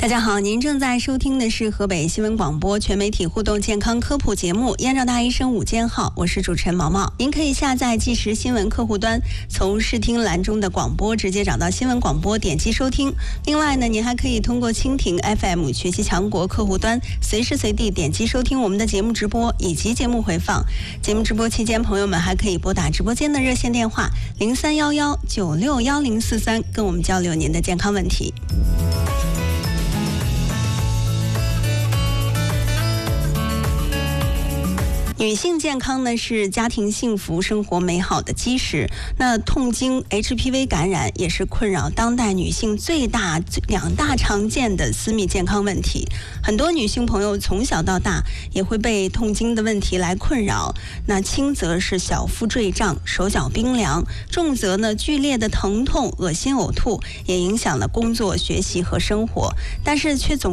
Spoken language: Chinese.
大家好，您正在收听的是河北新闻广播全媒体互动健康科普节目《燕赵大医生午间号》，我是主持人毛毛。您可以下载即时新闻客户端，从视听栏中的广播直接找到新闻广播，点击收听。另外呢，您还可以通过蜻蜓 FM 学习强国客户端，随时随地点击收听我们的节目直播以及节目回放。节目直播期间，朋友们还可以拨打直播间的热线电话0311961043，跟我们交流您的健康问题。女性健康呢是家庭幸福生活美好的基石。那痛经 HPV 感染也是困扰当代女性两大常见的私密健康问题。很多女性朋友从小到大也会被痛经的问题来困扰。那轻则是小腹坠胀、手脚冰凉，重则呢剧烈的疼痛、恶心、呕吐，也影响了工作、学习和生活。但是却总